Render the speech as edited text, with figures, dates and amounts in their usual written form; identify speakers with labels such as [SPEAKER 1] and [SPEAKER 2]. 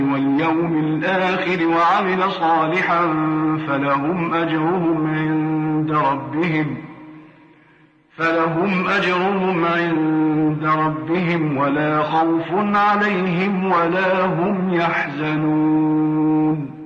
[SPEAKER 1] واليوم الآخر وعمل صالحا فلهم أجرهم عند ربهم ولا خوف عليهم ولا هم يحزنون.